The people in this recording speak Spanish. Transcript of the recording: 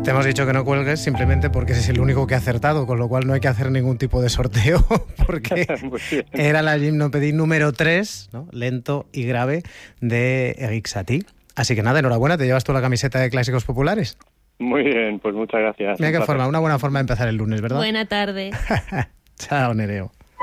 te hemos dicho que no cuelgues simplemente porque ese es el único que ha acertado, con lo cual no hay que hacer ningún tipo de sorteo, porque era la gimnopédie número 3, ¿no? Lento y grave, de Erik Satie. Así que nada, enhorabuena, te llevas tú la camiseta de Clásicos Populares. Muy bien, pues muchas gracias. Mira qué forma, una buena forma de empezar el lunes, ¿verdad? Buena tarde. Chao, Nereo.